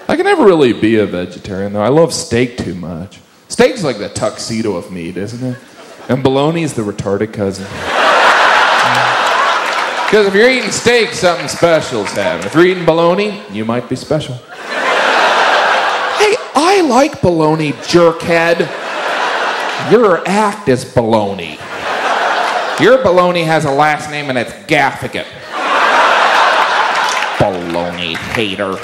I can never really be a vegetarian, though. I love steak too much. Steak's like the tuxedo of meat, isn't it? And bologna's the retarded cousin. Because if you're eating steak, something special's happening. If you're eating bologna, you might be special. Hey, I like bologna, jerkhead. Your act is baloney. Your baloney has a last name and it's Gaffigan. Baloney hater.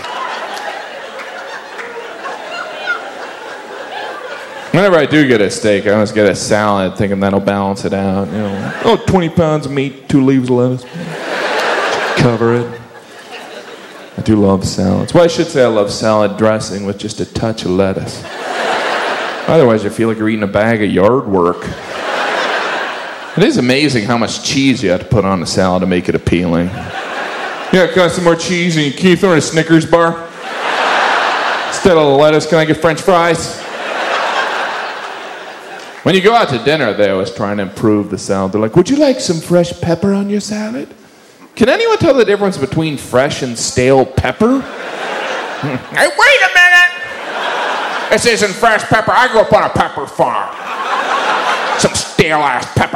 Whenever I do get a steak, I always get a salad thinking that'll balance it out. 20 pounds of meat, 2 leaves of lettuce. Cover it. I do love salads. Well, I should say I love salad dressing with just a touch of lettuce. Otherwise, you feel like you're eating a bag of yard work. It is amazing how much cheese you have to put on a salad to make it appealing. Yeah, got some more cheese, and can you throw in a Snickers bar? Instead of lettuce, can I get French fries? When you go out to dinner, they always try and improve the salad. They're like, would you like some fresh pepper on your salad? Can anyone tell the difference between fresh and stale pepper? Hey, wait a minute! This isn't fresh pepper. I grew up on a pepper farm. Some stale-ass pepper.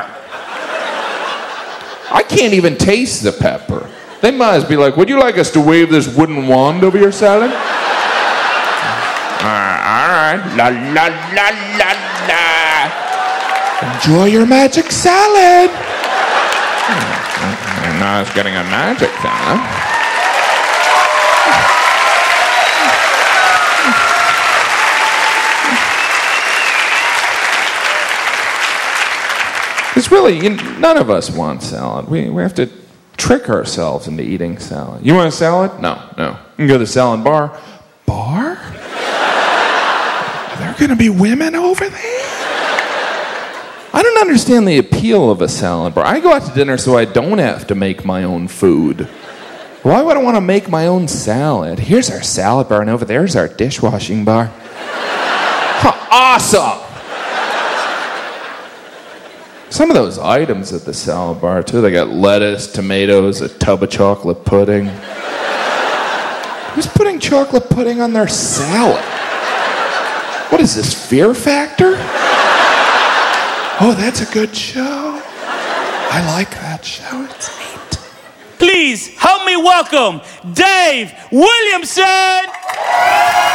I can't even taste the pepper. They must be like, would you like us to wave this wooden wand over your salad? All right. La, la, la, la, la. Enjoy your magic salad. I'm not getting a magic salad. It's really, none of us want salad. We have to trick ourselves into eating salad. You want a salad? No. You can go to the salad bar. Bar? Are there going to be women over there? I don't understand the appeal of a salad bar. I go out to dinner so I don't have to make my own food. Why would I want to make my own salad? Here's our salad bar, and over there's our dishwashing bar. Awesome! Some of those items at the salad bar, too, they got lettuce, tomatoes, a tub of chocolate pudding. Who's putting chocolate pudding on their salad? What is this, Fear Factor? Oh, that's a good show. I like that show. It's neat. Please help me welcome Dave Williamson!